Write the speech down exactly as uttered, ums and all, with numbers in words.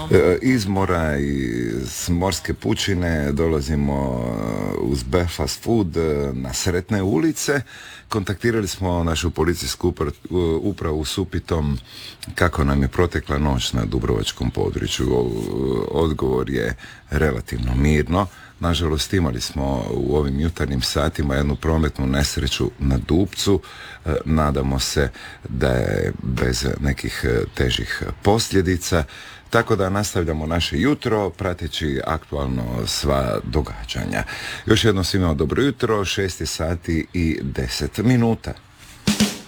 Iz mora i s morske pučine dolazimo uz Belfast Food na Sretne ulice. Kontaktirali smo našu policijsku upravu s upitom kako nam je protekla noć na dubrovačkom području. Odgovor je relativno mirno. Nažalost, imali smo u ovim jutarnjim satima jednu prometnu nesreću na Dupcu. Nadamo se da je bez nekih težih posljedica. Tako da nastavljamo naše jutro prateći aktualno sva događanja. Još jednom svima dobro jutro, šest sati i deset minuta.